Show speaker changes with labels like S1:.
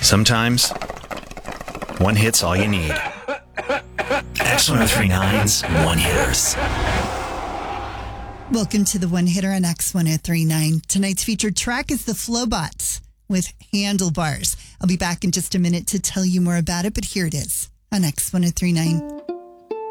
S1: Sometimes, one hit's all you need. X1039's One Hitters.
S2: Welcome to the One Hitter on X1039. Tonight's featured track is the Flobots with Handlebars. I'll be back in just a minute to tell you more about it, but here it is on X1039.